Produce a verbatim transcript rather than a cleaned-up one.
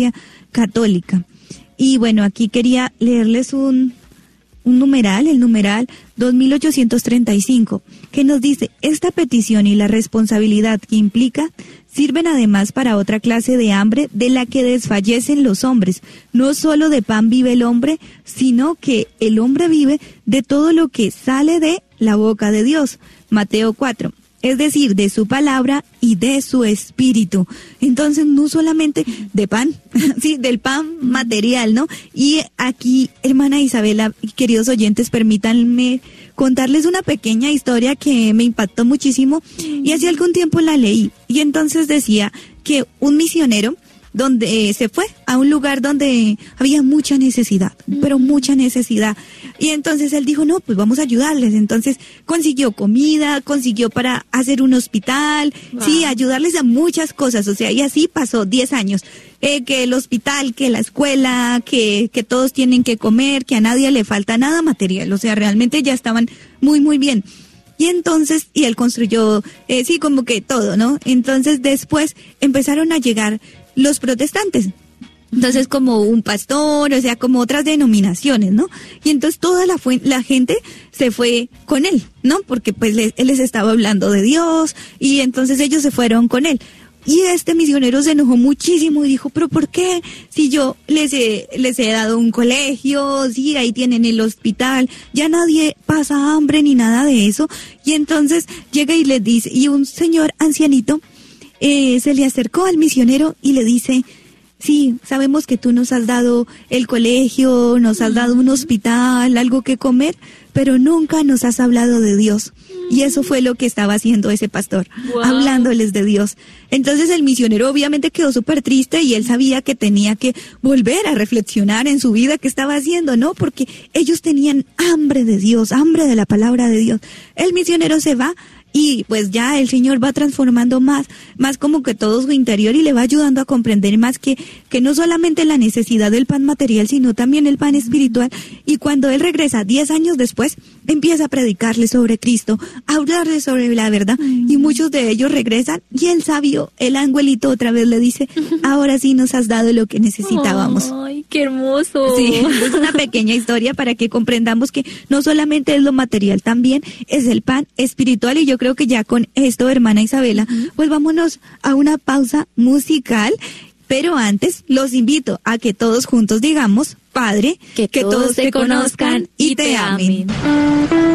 Iglesia Católica. Y bueno, aquí quería leerles un, un numeral, el numeral dos mil ochocientos treinta y cinco, que nos dice: esta petición y la responsabilidad que implica sirven además para otra clase de hambre de la que desfallecen los hombres. No solo de pan vive el hombre, sino que el hombre vive de todo lo que sale de la boca de Dios. Mateo cuatro. Es decir, de su palabra y de su espíritu. Entonces, no solamente de pan, sí, del pan material, ¿no? Y aquí, hermana Isabela, queridos oyentes, permítanme contarles una pequeña historia que me impactó muchísimo y hace algún tiempo la leí. Y entonces decía que un misionero donde eh, se fue a un lugar donde había mucha necesidad, pero mucha necesidad. Y entonces él dijo, no, pues vamos a ayudarles. Entonces consiguió comida, consiguió para hacer un hospital, wow. sí, ayudarles a muchas cosas. O sea, y así pasó diez años. Eh, que el hospital, que la escuela, que, que todos tienen que comer, que a nadie le falta nada material. O sea, realmente ya estaban muy, muy bien. Y entonces, y él construyó, eh, sí, como que todo, ¿no? Entonces después empezaron a llegar los protestantes. Entonces, como un pastor, o sea, como otras denominaciones, ¿no? Y entonces toda la, fu- la gente se fue con él, ¿no? Porque pues les, él les estaba hablando de Dios y entonces ellos se fueron con él. Y este misionero se enojó muchísimo y dijo, pero ¿por qué? Si yo les he, les he dado un colegio, sí, ahí tienen el hospital, ya nadie pasa hambre ni nada de eso. Y entonces llega y les dice, y un señor ancianito eh, se le acercó al misionero y le dice, sí, sabemos que tú nos has dado el colegio, nos has dado un hospital, algo que comer, pero nunca nos has hablado de Dios. Y eso fue lo que estaba haciendo ese pastor, wow. hablándoles de Dios. Entonces el misionero obviamente quedó súper triste y él sabía que tenía que volver a reflexionar en su vida qué estaba haciendo, ¿no? Porque ellos tenían hambre de Dios, hambre de la palabra de Dios. El misionero se va y pues ya el Señor va transformando más, más como que todo su interior y le va ayudando a comprender más que, que no solamente la necesidad del pan material, sino también el pan espiritual. Y cuando él regresa diez años después, empieza a predicarle sobre Cristo, a hablarle sobre la verdad. Y muchos de ellos regresan y el sabio, el angelito otra vez le dice, ahora sí nos has dado lo que necesitábamos. ¡Ay, qué hermoso! Sí, es una pequeña historia para que comprendamos que no solamente es lo material, también es el pan espiritual. Y yo creo que ya con esto, hermana Isabela, uh-huh. pues vámonos a una pausa musical, pero antes los invito a que todos juntos digamos, Padre, que, que todos te conozcan y te amen.